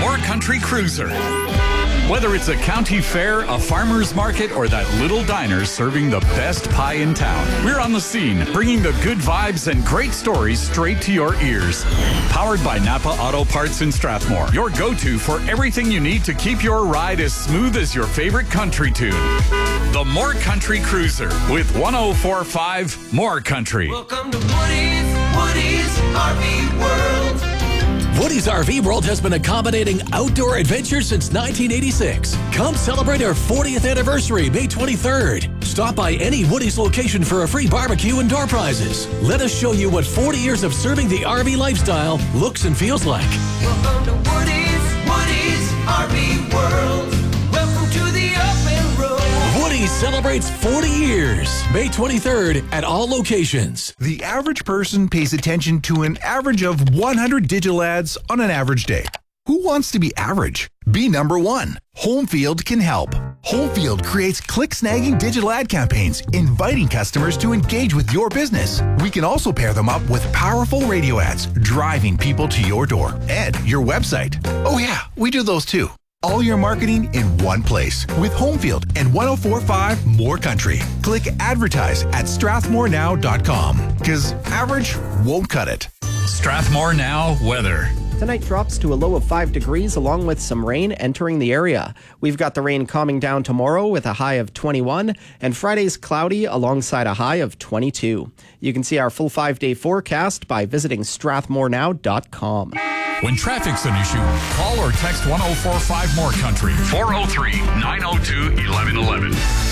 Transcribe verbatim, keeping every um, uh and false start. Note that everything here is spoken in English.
More Country Cruiser. Whether it's a county fair, a farmer's market, or that little diner serving the best pie in town, we're on the scene, bringing the good vibes and great stories straight to your ears. Powered by Napa Auto Parts in Strathmore, your go-to for everything you need to keep your ride as smooth as your favorite country tune. The More Country Cruiser with one oh four point five More Country. Welcome to Woody's, Woody's R V World. Woody's R V World has been accommodating outdoor adventure since nineteen eighty-six. Come celebrate our fortieth anniversary, May twenty-third. Stop by any Woody's location for a free barbecue and door prizes. Let us show you what forty years of serving the R V lifestyle looks and feels like. Welcome to Woody's, Woody's R V World. Welcome to the open road. Woody's celebrates forty years, May twenty-third at all locations. The average person pays attention to an average of one hundred digital ads on an average day. Who wants to be average? Be number one. Homefield can help. Homefield creates click-snagging digital ad campaigns, inviting customers to engage with your business. We can also pair them up with powerful radio ads, driving people to your door and your website. Oh yeah, we do those too. All your marketing in one place with Homefield and one oh four point five More Country. Click advertise at strathmore now dot com because average won't cut it. Strathmore Now weather. Tonight drops to a low of five degrees along with some rain entering the area. We've got the rain calming down tomorrow with a high of twenty-one, and Friday's cloudy alongside a high of twenty-two. You can see our full five-day forecast by visiting strathmore now dot com. When traffic's an issue, call or text one oh four point five More Country, four oh three, nine oh two, eleven eleven.